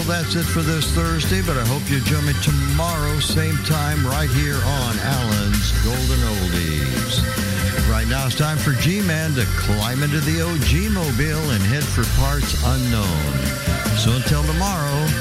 Well, that's it for this Thursday, but I hope you join me tomorrow, same time, right here on Alan's Golden Oldies. Right now it's time for G-Man to climb into the OG Mobile and head for parts unknown. So until tomorrow,